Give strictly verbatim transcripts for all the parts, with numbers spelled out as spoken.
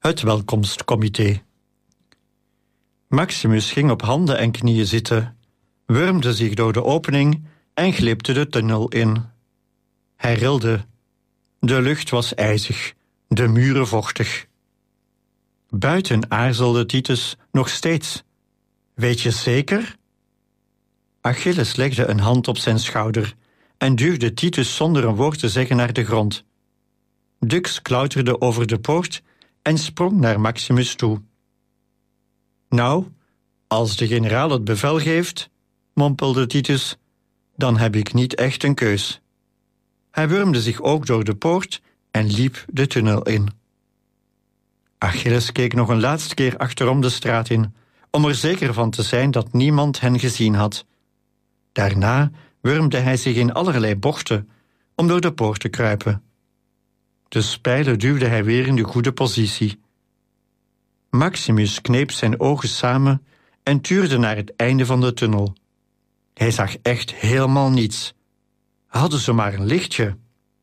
Het welkomstcomité. Maximus ging op handen en knieën zitten, wurmde zich door de opening en glipte de tunnel in. Hij rilde. De lucht was ijzig, de muren vochtig. Buiten aarzelde Titus nog steeds. Weet je zeker? Achilles legde een hand op zijn schouder en duwde Titus zonder een woord te zeggen naar de grond. Dux klauterde over de poort en sprong naar Maximus toe. Nou, als de generaal het bevel geeft, mompelde Titus, dan heb ik niet echt een keus. Hij wurmde zich ook door de poort en liep de tunnel in. Achilles keek nog een laatste keer achterom de straat in, om er zeker van te zijn dat niemand hen gezien had. Daarna wurmde hij zich in allerlei bochten om door de poort te kruipen. De spijlen duwde hij weer in de goede positie. Maximus kneep zijn ogen samen en tuurde naar het einde van de tunnel. Hij zag echt helemaal niets. Hadden ze maar een lichtje.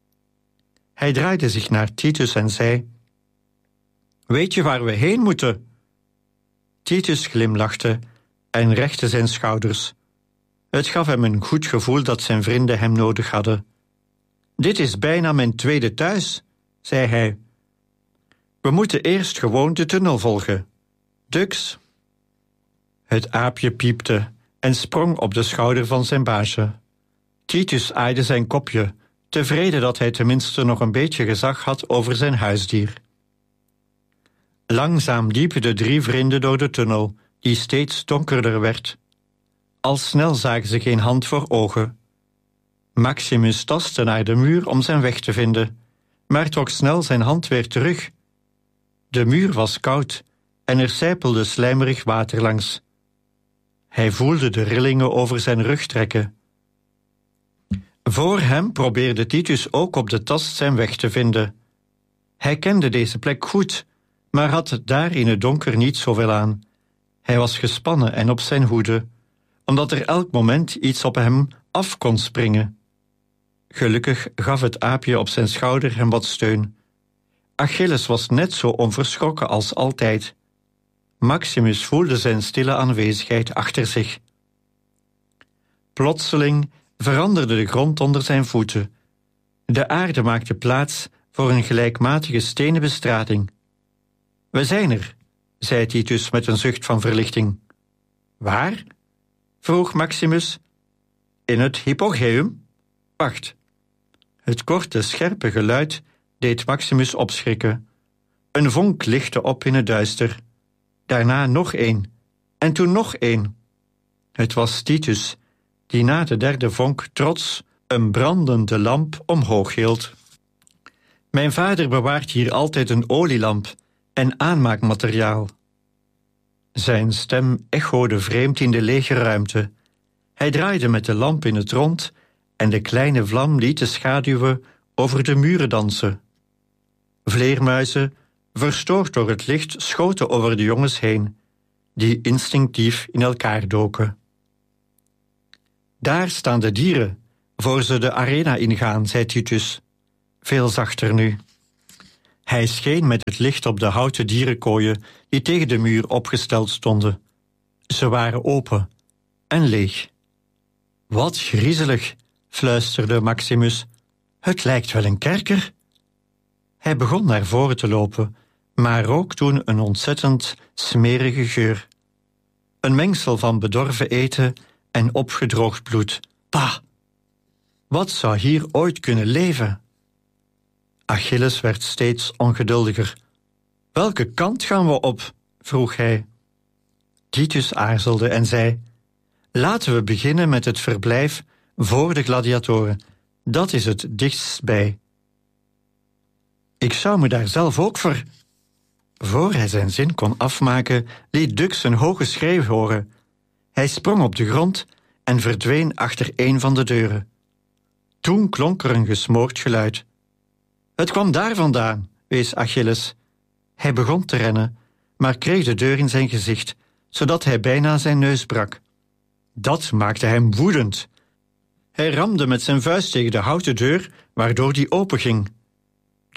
Hij draaide zich naar Titus en zei: Weet je waar we heen moeten? Titus glimlachte en rechtte zijn schouders. Het gaf hem een goed gevoel dat zijn vrienden hem nodig hadden. Dit is bijna mijn tweede thuis, zei hij. We moeten eerst gewoon de tunnel volgen. Dux. Het aapje piepte en sprong op de schouder van zijn baasje. Titus aaide zijn kopje, tevreden dat hij tenminste nog een beetje gezag had over zijn huisdier. Langzaam liepen de drie vrienden door de tunnel, die steeds donkerder werd. Al snel zagen ze geen hand voor ogen. Maximus tastte naar de muur om zijn weg te vinden, maar trok snel zijn hand weer terug. De muur was koud en er sijpelde slijmerig water langs. Hij voelde de rillingen over zijn rug trekken. Voor hem probeerde Titus ook op de tast zijn weg te vinden. Hij kende deze plek goed, maar had daar in het donker niet zoveel aan. Hij was gespannen en op zijn hoede, omdat er elk moment iets op hem af kon springen. Gelukkig gaf het aapje op zijn schouder hem wat steun. Achilles was net zo onverschrokken als altijd. Maximus voelde zijn stille aanwezigheid achter zich. Plotseling veranderde de grond onder zijn voeten. De aarde maakte plaats voor een gelijkmatige stenen bestrating. We zijn er, zei Titus met een zucht van verlichting. Waar? Vroeg Maximus. In het hypogeum? Wacht. Het korte, scherpe geluid deed Maximus opschrikken. Een vonk lichtte op in het duister. Daarna nog één, en toen nog één. Het was Titus, die na de derde vonk trots een brandende lamp omhoog hield. Mijn vader bewaart hier altijd een olielamp en aanmaakmateriaal. Zijn stem echode vreemd in de lege ruimte. Hij draaide met de lamp in het rond en de kleine vlam liet de schaduwen over de muren dansen. Vleermuizen, verstoord door het licht, schoten over de jongens heen, die instinctief in elkaar doken. Daar staan de dieren, voor ze de arena ingaan, zei Titus, veel zachter nu. Hij scheen met het licht op de houten dierenkooien die tegen de muur opgesteld stonden. Ze waren open en leeg. Wat griezelig, fluisterde Maximus. Het lijkt wel een kerker. Hij begon naar voren te lopen, maar rook toen een ontzettend smerige geur. Een mengsel van bedorven eten en opgedroogd bloed. Pah! Wat zou hier ooit kunnen leven? Achilles werd steeds ongeduldiger. Welke kant gaan we op? Vroeg hij. Titus aarzelde en zei: Laten we beginnen met het verblijf voor de gladiatoren. Dat is het dichtst bij. Ik zou me daar zelf ook voor... Voor hij zijn zin kon afmaken, liet Dux een hoge schreeuw horen. Hij sprong op de grond en verdween achter een van de deuren. Toen klonk er een gesmoord geluid. Het kwam daar vandaan, wees Achilles. Hij begon te rennen, maar kreeg de deur in zijn gezicht, zodat hij bijna zijn neus brak. Dat maakte hem woedend. Hij ramde met zijn vuist tegen de houten deur, waardoor die openging.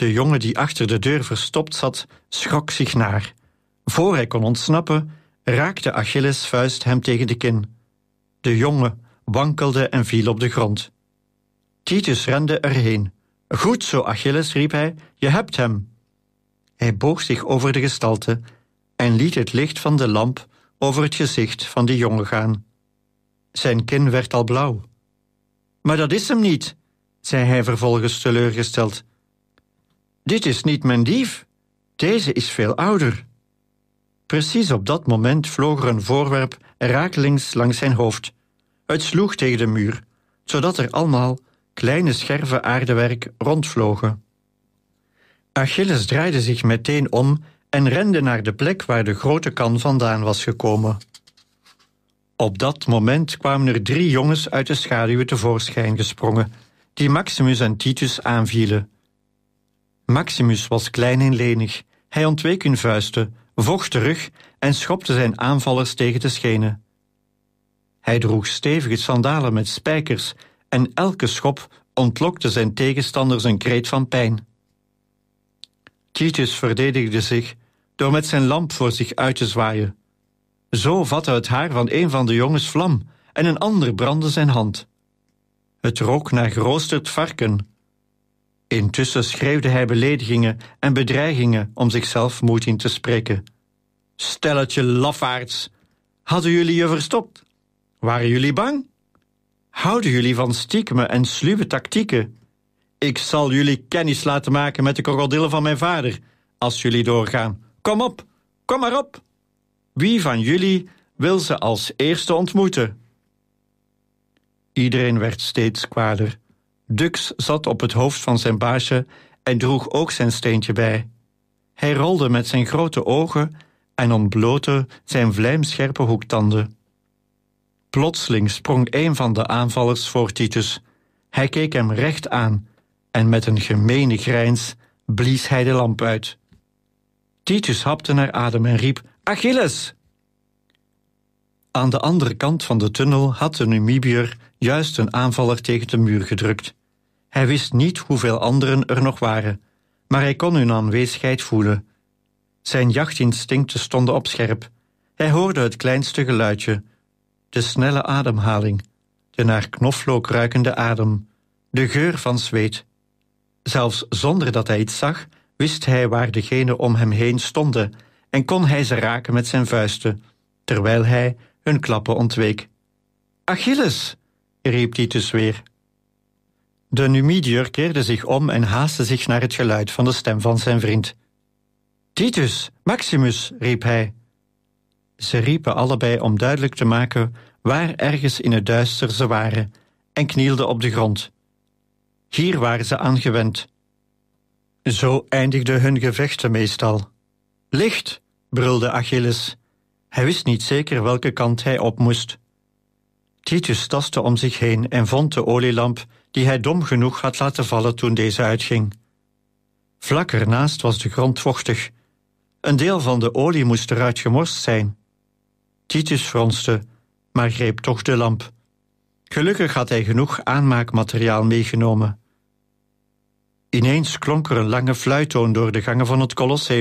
De jongen die achter de deur verstopt zat, schrok zich naar. Voor hij kon ontsnappen, raakte Achilles' vuist hem tegen de kin. De jongen wankelde en viel op de grond. Titus rende erheen. Goed zo, Achilles, riep hij, je hebt hem. Hij boog zich over de gestalte en liet het licht van de lamp over het gezicht van die jongen gaan. Zijn kin werd al blauw. Maar dat is hem niet, zei hij vervolgens teleurgesteld. Dit is niet mijn dief. Deze is veel ouder. Precies op dat moment vloog er een voorwerp rakelings langs zijn hoofd. Het sloeg tegen de muur, zodat er allemaal kleine scherven aardewerk rondvlogen. Achilles draaide zich meteen om en rende naar de plek waar de grote kan vandaan was gekomen. Op dat moment kwamen er drie jongens uit de schaduwen tevoorschijn gesprongen, die Maximus en Titus aanvielen. Maximus was klein en lenig. Hij ontweek hun vuisten, vocht terug en schopte zijn aanvallers tegen de schenen. Hij droeg stevige sandalen met spijkers en elke schop ontlokte zijn tegenstanders een kreet van pijn. Titus verdedigde zich door met zijn lamp voor zich uit te zwaaien. Zo vatte het haar van een van de jongens vlam en een ander brandde zijn hand. Het rook naar geroosterd varken. Intussen schreeuwde hij beledigingen en bedreigingen om zichzelf moed in te spreken. Stelletje lafaards, hadden jullie je verstopt? Waren jullie bang? Houden jullie van stiekemen en sluwe tactieken? Ik zal jullie kennis laten maken met de krokodillen van mijn vader, als jullie doorgaan. Kom op, kom maar op. Wie van jullie wil ze als eerste ontmoeten? Iedereen werd steeds kwaader. Dux zat op het hoofd van zijn baasje en droeg ook zijn steentje bij. Hij rolde met zijn grote ogen en ontblootte zijn vlijmscherpe hoektanden. Plotseling sprong een van de aanvallers voor Titus. Hij keek hem recht aan en met een gemene grijns blies hij de lamp uit. Titus hapte naar adem en riep, Achilles! Aan de andere kant van de tunnel had de Numibiër juist een aanvaller tegen de muur gedrukt. Hij wist niet hoeveel anderen er nog waren, maar hij kon hun aanwezigheid voelen. Zijn jachtinstincten stonden op scherp. Hij hoorde het kleinste geluidje, de snelle ademhaling, de naar knoflook ruikende adem, de geur van zweet. Zelfs zonder dat hij iets zag, wist hij waar degenen om hem heen stonden en kon hij ze raken met zijn vuisten, terwijl hij hun klappen ontweek. Achilles! Riep Titus weer. De Numidiër keerde zich om en haastte zich naar het geluid van de stem van zijn vriend. Titus, Maximus, riep hij. Ze riepen allebei om duidelijk te maken waar ergens in het duister ze waren en knielden op de grond. Hier waren ze aan gewend. Zo eindigden hun gevechten meestal. Licht, brulde Achilles. Hij wist niet zeker welke kant hij op moest. Titus tastte om zich heen en vond de olielamp die hij dom genoeg had laten vallen toen deze uitging. Vlak ernaast was de grond vochtig. Een deel van de olie moest eruit gemorst zijn. Titus fronste, maar greep toch de lamp. Gelukkig had hij genoeg aanmaakmateriaal meegenomen. Ineens klonk er een lange fluittoon door de gangen van het Colosseum.